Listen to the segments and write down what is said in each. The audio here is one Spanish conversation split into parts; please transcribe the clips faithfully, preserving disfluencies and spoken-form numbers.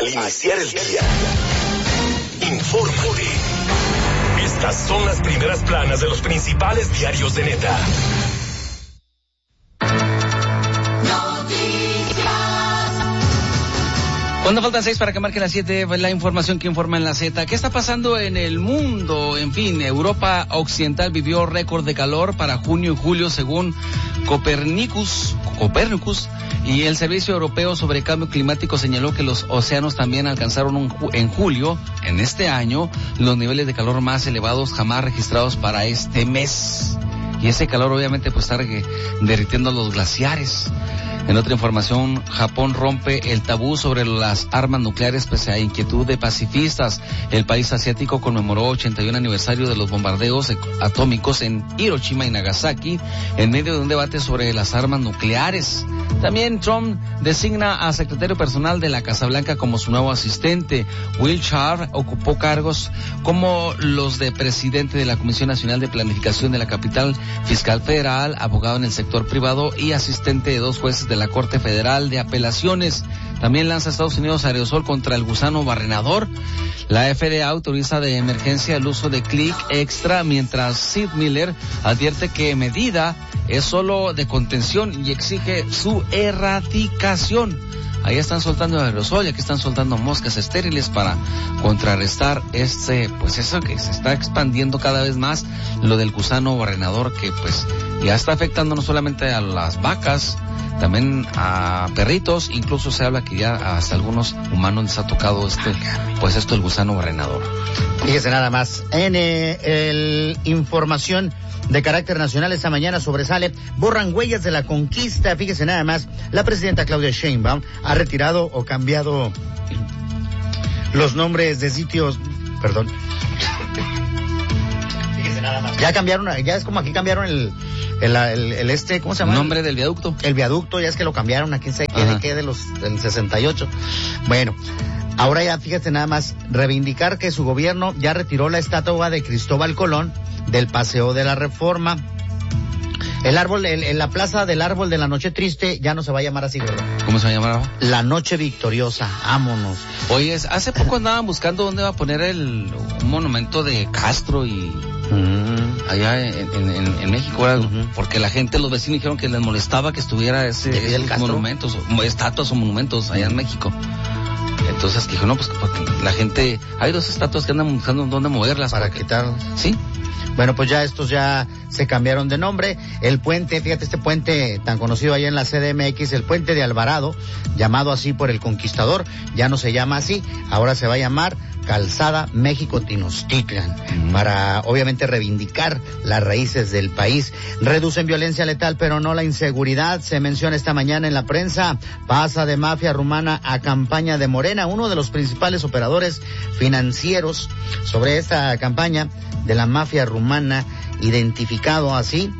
al iniciar el día. Infórmate. Estas son las primeras planas de los principales diarios de Neta. Cuando faltan seis para que marquen las siete, la información que informa en la Z. ¿Qué está pasando en el mundo? En fin, Europa Occidental vivió récord de calor para junio y julio según Copernicus, Copernicus y el Servicio Europeo sobre Cambio Climático señaló que los océanos también alcanzaron un, en julio, en este año, los niveles de calor más elevados jamás registrados para este mes. Y ese calor obviamente pues está derritiendo los glaciares. En otra información, Japón rompe el tabú sobre las armas nucleares pese a inquietud de pacifistas. El país asiático conmemoró ochenta y un aniversario de los bombardeos atómicos en Hiroshima y Nagasaki en medio de un debate sobre las armas nucleares. También Trump designa a secretario personal de la Casa Blanca como su nuevo asistente. Will Sharp ocupó cargos como los de presidente de la Comisión Nacional de Planificación de la Capital, fiscal federal, abogado en el sector privado y asistente de dos jueces de la Corte Federal de Apelaciones. También lanza Estados Unidos aerosol contra el gusano barrenador. La F D A autoriza de emergencia el uso de Click Extra, mientras Sid Miller advierte que medida es solo de contención y exige su erradicación. Ahí están soltando aerosol y aquí están soltando moscas estériles para contrarrestar este, pues eso que se está expandiendo cada vez más, lo del gusano barrenador, que pues ya está afectando no solamente a las vacas, también a perritos, incluso se habla que ya hasta algunos humanos les ha tocado este, pues esto, el gusano barrenador. Fíjese nada más, en eh, el información de carácter nacional esta mañana sobresale, borran huellas de la conquista. Fíjese nada más, la presidenta Claudia Sheinbaum ha retirado o cambiado los nombres de sitios, perdón. Fíjese nada más. Ya cambiaron, ya es como aquí cambiaron el el, el, el este, ¿cómo se llama? El nombre del viaducto. El viaducto, ya es que lo cambiaron, aquí se quede, quede de los del sesenta y ocho. Bueno, ahora ya fíjate nada más, reivindicar que su gobierno ya retiró la estatua de Cristóbal Colón del Paseo de la Reforma. El árbol, el, en la plaza del árbol de la noche triste ya no se va a llamar así, ¿verdad? ¿Cómo se va a llamar? La noche victoriosa, vámonos. Oye, hace poco andaban buscando dónde va a poner el un monumento de Castro y uh-huh. allá en, en, en México, uh-huh. porque la gente, los vecinos dijeron que les molestaba que estuviera ese esos monumentos, estatuas o monumentos allá en México. Entonces dijo, no, pues porque la gente, hay dos estatuas que andan buscando dónde moverlas. Para porque, quitar. Sí. Bueno, pues ya estos ya se cambiaron de nombre. El puente, fíjate, este puente tan conocido allá en la C D M X, el puente de Alvarado, llamado así por el conquistador, ya no se llama así, ahora se va a llamar Calzada México-Tenochtitlan, mm. para obviamente reivindicar las raíces del país. Reducen violencia letal, pero no la inseguridad. Se menciona esta mañana en la prensa, pasa de mafia rumana a campaña de Morena, uno de los principales operadores financieros sobre esta campaña de la mafia rumana, identificado así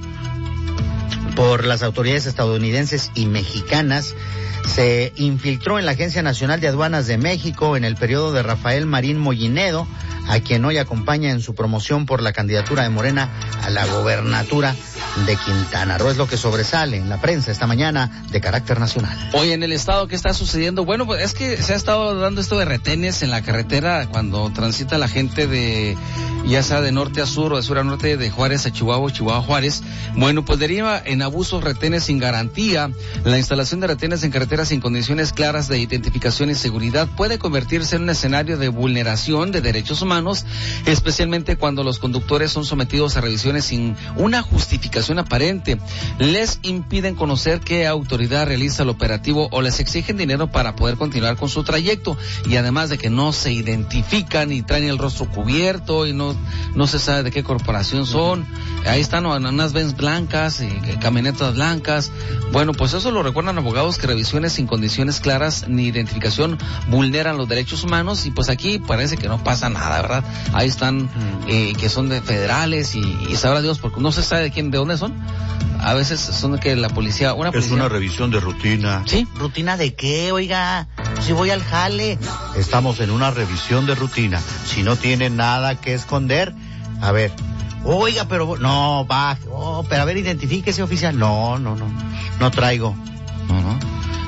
por las autoridades estadounidenses y mexicanas. Se infiltró en la Agencia Nacional de Aduanas de México en el periodo de Rafael Marín Mollinedo, a quien hoy acompaña en su promoción por la candidatura de Morena a la gobernatura de Quintana Roo. Es lo que sobresale en la prensa esta mañana de carácter nacional. Hoy en el estado, ¿qué está sucediendo? Bueno, pues es que se ha estado dando esto de retenes en la carretera cuando transita la gente de, ya sea de norte a sur o de sur a norte, de Juárez a Chihuahua, Chihuahua a Juárez. Bueno, pues deriva en abusos, retenes sin garantía. La instalación de retenes en carreteras sin condiciones claras de identificación y seguridad puede convertirse en un escenario de vulneración de derechos humanos, especialmente cuando los conductores son sometidos a revisiones sin una justificación aparente. Les impiden conocer qué autoridad realiza el operativo o les exigen dinero para poder continuar con su trayecto, y además de que no se identifican y traen el rostro cubierto y no no se sabe de qué corporación son. Ahí están unas Benz blancas y camionetas blancas. Bueno, pues eso lo recuerdan abogados, que revisiones sin condiciones claras ni identificación vulneran los derechos humanos, y pues aquí parece que no pasa nada, ¿verdad? Ahí están eh, que son de federales y, y sabrá Dios, porque no se sabe de quién, de dónde son. A veces son de que la policía, una policía... Es una revisión de rutina. ¿Sí? ¿Rutina de qué, oiga? Si voy al jale. Estamos en una revisión de rutina. Si no tiene nada que esconder, a ver... Oiga, pero... No, va... Oh, pero a ver, identifíquese, oficial. No, no, no. No traigo. No, no.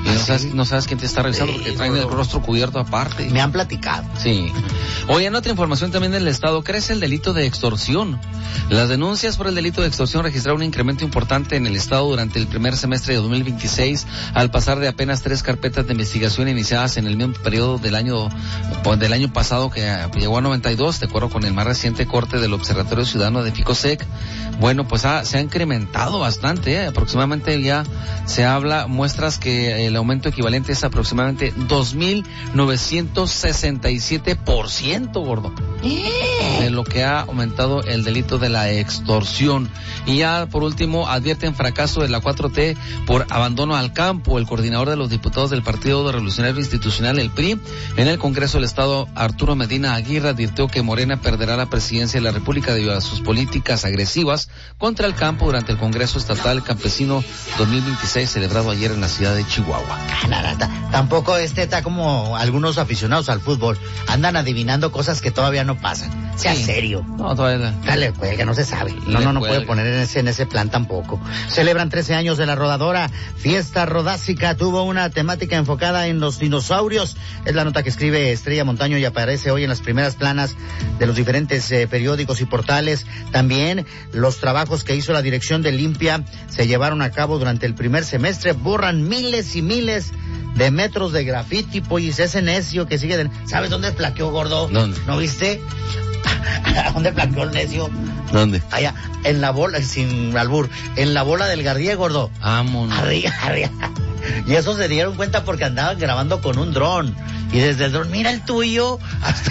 Y no sabes, no sabes quién te está revisando sí, porque traen el rostro cubierto aparte. Me han platicado. Sí. Oye, en otra información también del Estado, crece el delito de extorsión. Las denuncias por el delito de extorsión registraron un incremento importante en el Estado durante el primer semestre de dos mil veintiséis, al pasar de apenas tres carpetas de investigación iniciadas en el mismo periodo del año del año pasado, que llegó a noventa y dos, de acuerdo con el más reciente corte del Observatorio Ciudadano de Ficosec. Bueno, pues ha, se ha incrementado bastante, ¿eh? Aproximadamente ya se habla, muestras que el aumento equivalente es aproximadamente dos mil novecientos sesenta y siete por ciento, gordo, de lo que ha aumentado el delito de la extorsión. Y ya por último, advierten fracaso de la cuatro T por abandono al campo. El coordinador de los diputados del Partido Revolucionario Institucional, el P R I, en el Congreso del Estado, Arturo Medina Aguirre, advirtió que Morena perderá la presidencia de la República debido a sus políticas agresivas contra el campo durante el Congreso Estatal Campesino dos mil veintiséis, celebrado ayer en la ciudad de Chihuahua. Tampoco este está como algunos aficionados al fútbol, andan adivinando cosas que todavía no pasan. Sea sí. serio. No, todavía. Dale, cuelga, no se sabe. No, no, no puede poner en ese, en ese plan tampoco. Celebran trece años de la rodadora. Fiesta Rodásica tuvo una temática enfocada en los dinosaurios. Es la nota que escribe Estrella Montaño y aparece hoy en las primeras planas de los diferentes eh, periódicos y portales. También los trabajos que hizo la Dirección de Limpia se llevaron a cabo durante el primer semestre. Borran miles y miles de metros de grafiti, pues ese necio que sigue de... ¿Sabes dónde plaqueó, gordo? ¿Dónde? ¿No viste? ¿Dónde plaqueó el necio? ¿Dónde? Allá, en la bola, sin albur, en la bola del Gardié, gordo. Vámonos. Arriba, arriba. Y eso se dieron cuenta porque andaban grabando con un dron. Y desde el dron, mira el tuyo. Hasta...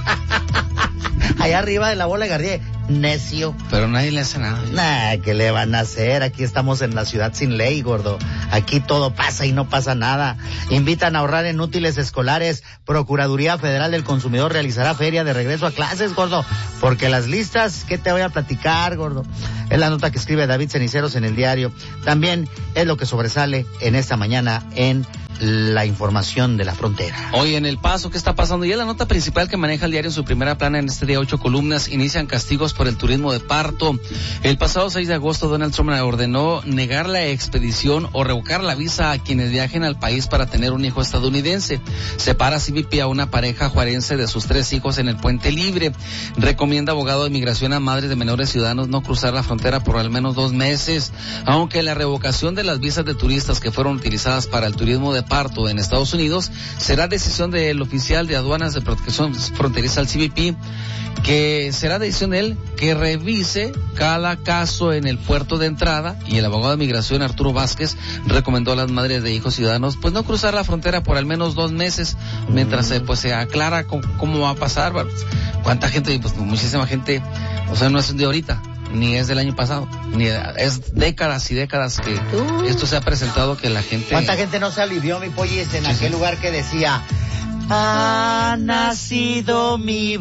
allá arriba de la bola de Gardié. Necio. Pero nadie le hace nada. Nah, ¿qué le van a hacer? Aquí estamos en la ciudad sin ley, gordo. Aquí todo pasa y no pasa nada. Invitan a ahorrar en útiles escolares. Procuraduría Federal del Consumidor realizará feria de regreso a clases, gordo. Porque las listas, ¿qué te voy a platicar, gordo? Es la nota que escribe David Ceniceros en el diario. También es lo que sobresale en esta mañana en la información de la frontera. Hoy en El Paso, ¿qué está pasando? Y es la nota principal que maneja el diario en su primera plana en este día, ocho columnas. Inician castigos por el turismo de parto. El pasado seis de agosto, Donald Trump ordenó negar la expedición o revocar la visa a quienes viajen al país para tener un hijo estadounidense. Separa C B P a una pareja juarense de sus tres hijos en el Puente Libre. Recomienda abogado de inmigración a madres de menores ciudadanos no cruzar la frontera por al menos dos meses. Aunque la revocación de las visas de turistas que fueron utilizadas para el turismo de parto en Estados Unidos será decisión del oficial de aduanas de protección fronteriza al C B P, que será decisión de él que revise cada caso en el puerto de entrada. Y el abogado de migración Arturo Vázquez recomendó a las madres de hijos ciudadanos pues no cruzar la frontera por al menos dos meses mientras se, pues se aclara cómo, cómo va a pasar. Cuánta gente, pues muchísima gente, o sea, no es de ahorita ni es del año pasado, ni es décadas y décadas que uh. esto se ha presentado, que la gente... ¿Cuánta gente no se alivió, mi pollis, en sí, aquel sí. lugar que decía, ha nacido mi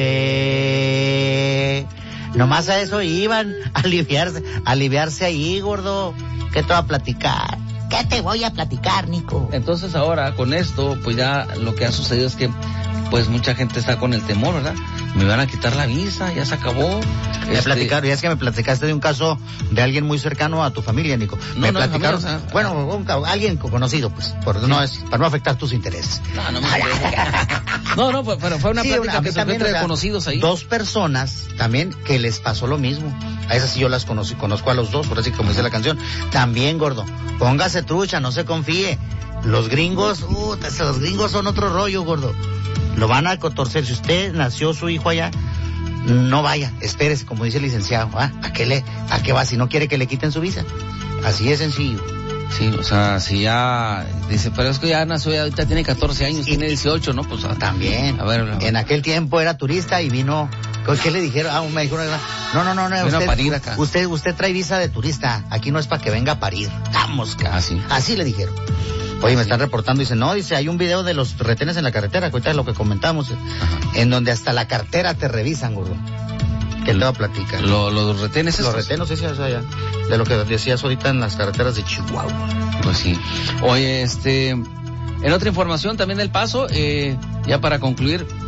bebé? Nomás a eso iban, a aliviarse, a aliviarse ahí, gordo. ¿Qué te va a platicar? ¿Qué te voy a platicar, Nico? Entonces ahora, con esto, pues ya lo que ha sucedido es que pues mucha gente está con el temor, ¿verdad? Me van a quitar la visa, ya se acabó. Me este... platicaron, y es que me platicaste de un caso de alguien muy cercano a tu familia, Nico. No, me no, platicaron, familia, o sea, bueno, un, alguien conocido, pues, por, sí. no es, para no afectar tus intereses. No, no, me no, no, pero fue una sí, plática una, que se fue entre conocidos ahí. Dos personas también que les pasó lo mismo. A esas sí yo las conocí, conozco a los dos, por así como dice la canción. También, gordo, póngase trucha, no se confíe. Los gringos, uh, los gringos son otro rollo, gordo. Lo van a contorcer. Si usted nació su hijo allá, no vaya, espérese, como dice el licenciado. ¿Ah? ¿A qué le, a qué va si no quiere que le quiten su visa? Así es sencillo. Sí, o sea, si ya dice, pero es que ya nació, ya ahorita tiene catorce años, y, tiene dieciocho, ¿no? Pues también. A ver, a ver, en aquel tiempo era turista y vino. ¿Qué le dijeron? Ah, me dijeron, no, no, no, no. Usted, a parir acá. usted, usted trae visa de turista. Aquí no es para que venga a parir. Vamos, cara. Así. Así le dijeron. Oye, me están reportando, dice, no, dice, hay un video de los retenes en la carretera, que ahorita es lo que comentamos, ajá, en donde hasta la cartera te revisan, gordo. Que te va a platicar. Lo, ¿Los retenes Los retenes, sí, sí, o sea, ya, de lo que decías ahorita en las carreteras de Chihuahua. Pues sí. Oye, este, en otra información también del Paso, eh, ya para concluir,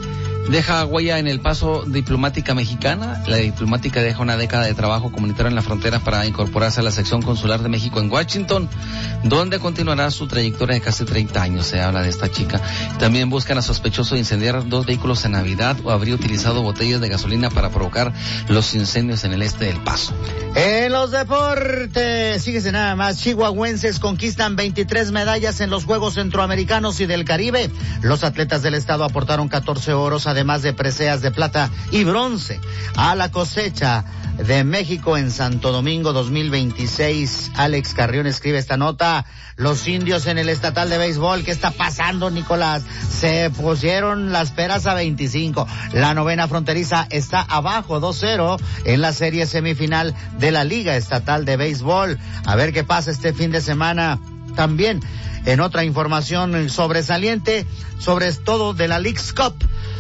Deja huella en el paso diplomática mexicana. La diplomática deja una década de trabajo comunitario en la frontera para incorporarse a la sección consular de México en Washington, donde continuará su trayectoria de casi treinta años. Se habla de esta chica. También buscan a sospechoso de incendiar dos vehículos en Navidad o habría utilizado botellas de gasolina para provocar los incendios en el este del Paso. En los deportes, síguese nada más. Chihuahuenses conquistan veintitrés medallas en los Juegos Centroamericanos y del Caribe. Los atletas del estado aportaron catorce oros, además de preseas de plata y bronce a la cosecha de México en Santo Domingo dos mil veintiséis. Alex Carrión escribe esta nota. Los indios en el estatal de béisbol, ¿qué está pasando, Nicolás? Se pusieron las peras a veinticinco. La novena fronteriza está abajo dos cero en la serie semifinal de la Liga Estatal de Béisbol. A ver qué pasa este fin de semana. También en otra información sobresaliente, sobre todo de la Leagues Cup.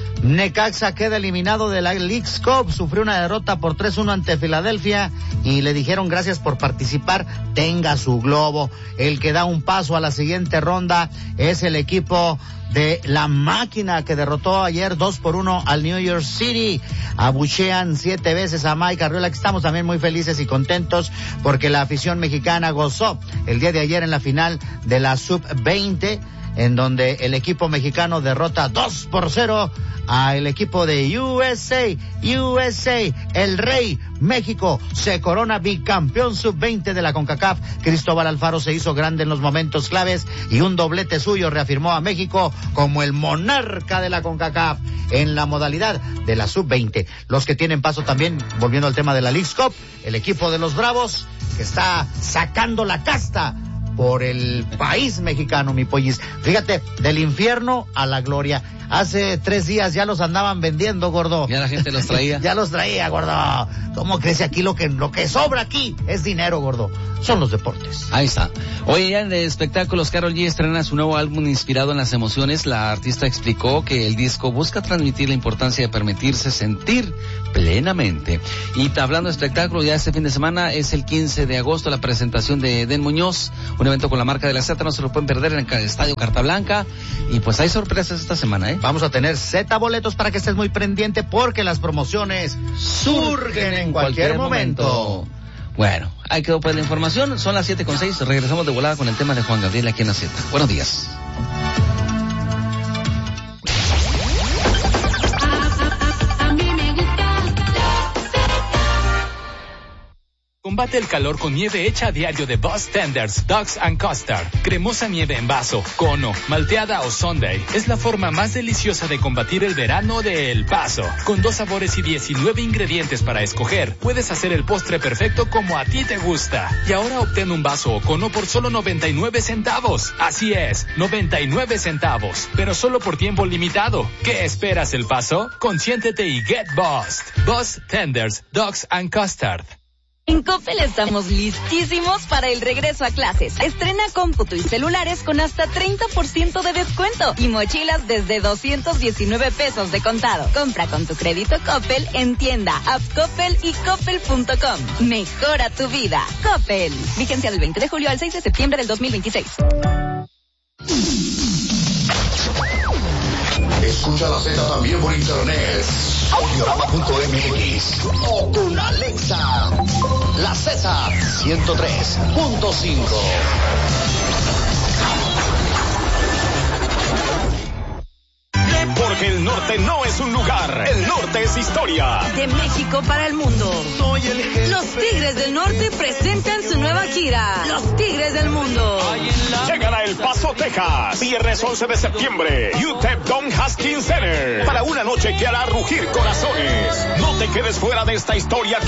Necaxa queda eliminado de la Leagues Cup, sufrió una derrota por tres uno ante Filadelfia y le dijeron gracias por participar, tenga su globo. El que da un paso a la siguiente ronda es el equipo de la Máquina, que derrotó ayer dos por uno al New York City. Abuchean siete veces a Mike Arriola, que estamos también muy felices y contentos porque la afición mexicana gozó el día de ayer en la final de la sub veinte, en donde el equipo mexicano derrota dos por cero al equipo de U S A. U S A, el Rey México se corona bicampeón sub veinte de la CONCACAF. Cristóbal Alfaro se hizo grande en los momentos claves y un doblete suyo reafirmó a México como el monarca de la CONCACAF en la modalidad de la sub veinte. Los que tienen paso también, volviendo al tema de la Leagues Cup, el equipo de los Bravos, que está sacando la casta por el país mexicano, mi pollis. Fíjate, del infierno a la gloria. Hace tres días ya los andaban vendiendo, gordo. Ya la gente los traía. Ya los traía, gordo. ¿Cómo crees aquí lo que lo que sobra aquí es dinero, gordo? Son los deportes. Ahí está. Oye, ya en de espectáculos, Karol G estrena su nuevo álbum inspirado en las emociones. La artista explicó que el disco busca transmitir la importancia de permitirse sentir plenamente. Y hablando de espectáculos, ya este fin de semana es el quince de agosto la presentación de Eden Muñoz, un evento con la marca de la Z, no se lo pueden perder en el Estadio Carta Blanca. Y pues hay sorpresas esta semana, ¿eh? Vamos a tener Z boletos para que estés muy pendiente porque las promociones surgen en cualquier, cualquier momento. momento. Bueno, ahí quedó pues la información. Son las siete con seis. Regresamos de volada con el tema de Juan Gabriel aquí en la Z. Buenos días. Combate el calor con nieve hecha a diario de Boss Tenders, Dogs and Custard. Cremosa nieve en vaso, cono, malteada o sundae. Es la forma más deliciosa de combatir el verano de El Paso. Con dos sabores y diecinueve ingredientes para escoger, puedes hacer el postre perfecto como a ti te gusta. Y ahora obtén un vaso o cono por solo noventa y nueve centavos. Así es, noventa y nueve centavos. Pero solo por tiempo limitado. ¿Qué esperas, El Paso? Consiéntete y get bossed. Boss Tenders, Dogs and Custard. En Coppel estamos listísimos para el regreso a clases. Estrena cómputo y celulares con hasta treinta por ciento de descuento y mochilas desde doscientos diecinueve pesos de contado. Compra con tu crédito Coppel en tienda, app Coppel y coppel punto com. Mejora tu vida. Coppel. Vigencia del veinte de julio al seis de septiembre del dos mil veintiséis. Escucha la Z también por internet. Audiorama punto m x o con Alexa. La Z ciento tres punto cinco. Porque el norte no es un lugar, el norte es historia. De México para el mundo. Soy el jefe. Los Tigres del Norte presentan su nueva gira. Los Tigres del Mundo. Llegan a El Paso, Texas, viernes once de septiembre, U T E P Don Haskins Center, para una noche que hará rugir corazones. No te quedes fuera de esta historia.